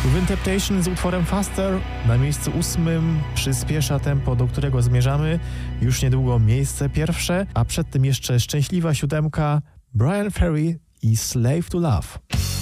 Twin Temptation z utworem Faster na miejscu 8 przyspiesza tempo, do którego zmierzamy. Już niedługo miejsce pierwsze, a przed tym jeszcze szczęśliwa 7 Bryan Ferry i Slave to Love.